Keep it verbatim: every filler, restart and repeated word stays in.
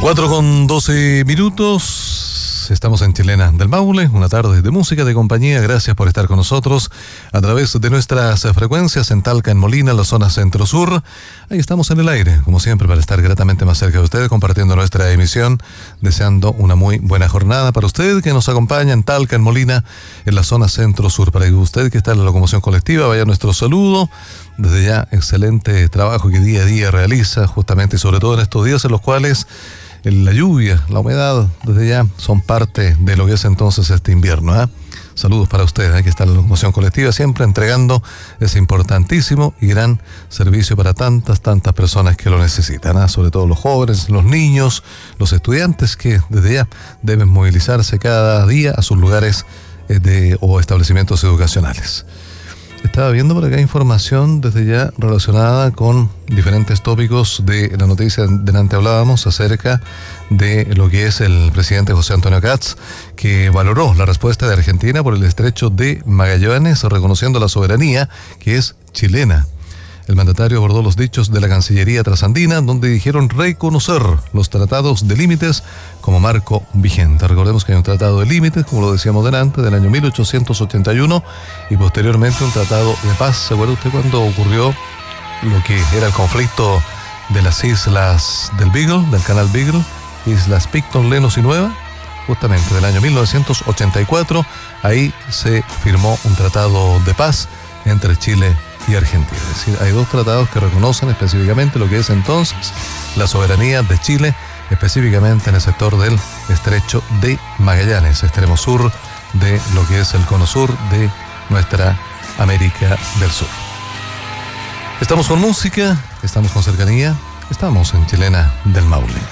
cuatro con doce minutos, estamos en Chilena del Maule, una tarde de música, de compañía. Gracias por estar con nosotros a través de nuestras frecuencias en Talca, en Molina, la zona centro-sur. Ahí estamos en el aire, como siempre, para estar gratamente más cerca de ustedes, compartiendo nuestra emisión, deseando una muy buena jornada para usted que nos acompaña en Talca, en Molina, en la zona centro-sur. Para que usted que está en la locomoción colectiva vaya nuestro saludo. Desde ya, excelente trabajo que día a día realiza, justamente y sobre todo en estos días en los cuales la lluvia, la humedad, desde ya son parte de lo que es entonces este invierno, ¿eh? Saludos para ustedes, ¿eh? Que está en la locomoción colectiva, siempre entregando ese importantísimo y gran servicio para tantas, tantas personas que lo necesitan, ¿eh? Sobre todo los jóvenes, los niños, los estudiantes que desde ya deben movilizarse cada día a sus lugares eh, de, o establecimientos educacionales. Estaba viendo por acá información desde ya relacionada con diferentes tópicos de la noticia. Delante hablábamos acerca de lo que es el presidente José Antonio Kast, que valoró la respuesta de Argentina por el estrecho de Magallanes, reconociendo la soberanía que es chilena. El mandatario abordó los dichos de la Cancillería trasandina, donde dijeron reconocer los tratados de límites como marco vigente. Recordemos que hay un tratado de límites, como lo decíamos delante, del año mil ochocientos ochenta y uno, y posteriormente un tratado de paz. ¿Se acuerda usted cuando ocurrió lo que era el conflicto de las islas del Beagle, del canal Beagle, islas Picton, Lenos y Nueva? Justamente del año mil novecientos ochenta y cuatro, ahí se firmó un tratado de paz entre Chile y Argentina. Es decir, hay dos tratados que reconocen específicamente lo que es entonces la soberanía de Chile, específicamente en el sector del estrecho de Magallanes, extremo sur de lo que es el cono sur de nuestra América del Sur. Estamos con música, estamos con cercanía, estamos en Chilena del Maule.